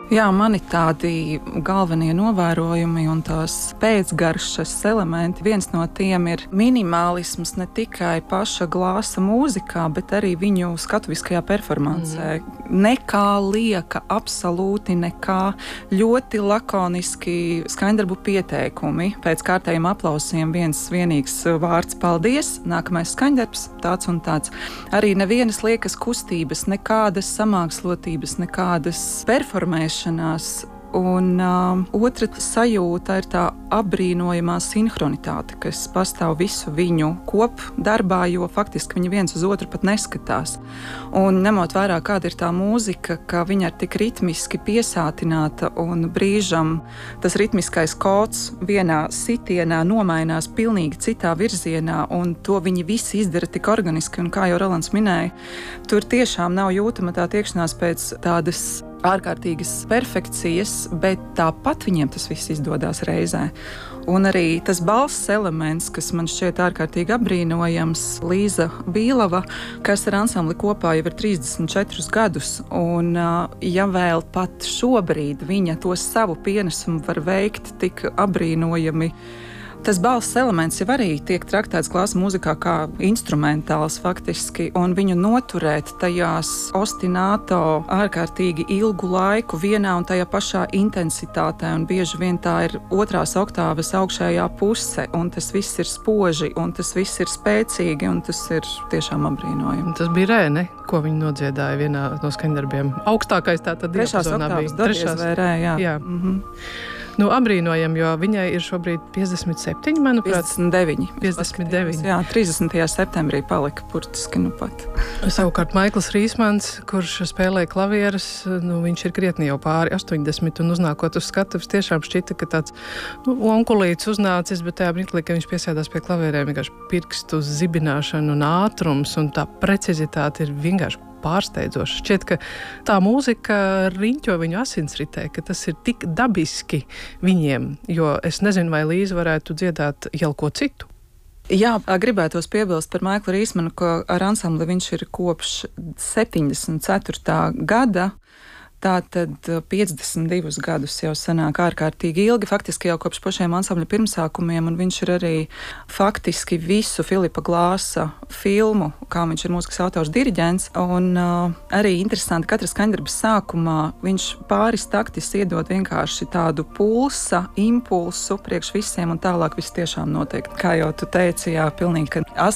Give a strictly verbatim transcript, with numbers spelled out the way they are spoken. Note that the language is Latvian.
Jā, mani tādi galvenie novērojumi un tās pēcgaršas elementi. Viens no tiem ir minimālisms ne tikai paša Glāsa mūzikā, bet arī viņu skatuviskajā performancē. Mm. Nekā lieka, absolūti nekā, ļoti lakoniski skaņdarbu pieteikumi. Pēc kārtējiem aplausiem viens vienīgs vārds paldies, nākamais skaņdarbs, tāds un tāds. Arī nevienas liekas kustības, nekādas samākslotības, nekādas performēšanas. Un uh, otra sajūta ir tā apbrīnojamā sinhronitāte, kas pastāv visu viņu kopdarbā, jo faktiski viņi viens uz otru pat neskatās. Un ņemot vērā, kāda ir tā mūzika, ka viņa ir tik ritmiski piesātināta un brīžam tas ritmiskais kods vienā sitienā nomainās pilnīgi citā virzienā, un to viņi visi izdara tik organiski, un kā jau Rolands minēja, tur tiešām nav jūtama tā tiekšanās pēc tādas ārkārtīgas perfekcijas, bet tāpat viņiem tas viss izdodas reizē. Un arī tas balss elements, kas man šķiet ārkārtīgi apbrīnojams, Līza Bīlava, kas ar ansambli kopā jau ir trīsdesmit četrus gadus, un ja vēl pat šobrīd viņa to savu pienesumu var veikt tik apbrīnojami, tas balss elements jau arī tiek traktēts Glāsa mūzikā kā instrumentāls faktiski, un viņu noturēt tajās ostināto ārkārtīgi ilgu laiku vienā un tajā pašā intensitātē, un bieži vien tā ir otrās oktāvas augšējā puse, un tas viss ir spoži, un tas viss ir spēcīgi, un tas ir tiešām apbrīnojami. Tas bija Rē, ne? Ko viņi nodziedāja vienā no skaņdarbiem. Augstākais tā tad trešās oktāvas Trešās vai Rē, jā. jā. Mm-hmm. Nu, apbrīnojam, jo viņai ir šobrīd piecdesmit septiņi, manuprāt. piecdesmit deviņi. piecdesmit deviņi. Jā, trīsdesmitajā septembrī palika burtiski nu pat. Savukārt Maikls Rīsmans, kurš spēlē klavierus, nu, viņš ir krietni jau pāri astoņdesmit, un uznākot uz skatuves tiešām šķita, ka tāds nu, onkulīts uznācis, bet tajā brīdī, ka viņš piesēdās pie klavierēm, vienkārši pirkstu zibināšana un ātrums, un tā precizitāte ir vienkārši pārsteidzoši. Šķiet, ka tā mūzika riņķo viņu asinsritē, ka tas ir tik dabiski viņiem, jo es nezinu, vai Līza varētu dziedāt jau ko citu. Jā, gribētos piebilst par Maiklu Rīsmanu, ka ar ansambli viņš ir kopš septiņdesmit ceturtā gada. Tātad piecdesmit divus gadus jau sanāk ārkārtīgi ilgi, faktiski jau kopš pašiem ansambļa pirmsākumiem, un viņš ir arī faktiski visu Filipa Glāsa filmu, kā viņš ir mūzikas autors diriģents, un uh, arī interesanti, katra skaņdarba sākumā viņš pāris taktis iedod vienkārši tādu pulsa, impulsu priekš visiem, un tālāk viss tiešām notiek. Kā jau tu teici, jā, pilnīgi, ka